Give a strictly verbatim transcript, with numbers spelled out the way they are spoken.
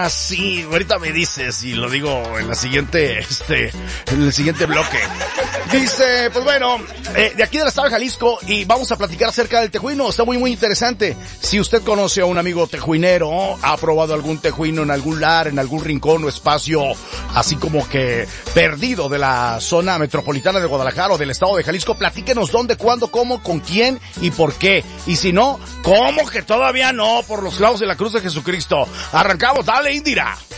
Ah, sí, ahorita me dices y lo digo en la siguiente, este, en el siguiente bloque. Dice, pues bueno, eh, de aquí del estado de Jalisco y vamos a platicar acerca del tejuino. Está muy, muy interesante. Si usted conoce a un amigo tejuinero, ha probado algún tejuino en algún lar, en algún rincón o espacio, así como que perdido de la zona metropolitana de Guadalajara o del estado de Jalisco, platíquenos dónde, cuándo, cómo, con quién y por qué. Y si no, ¿cómo que todavía no? Por los clavos de la cruz de Jesucristo. Arrancamos, dale, Indira.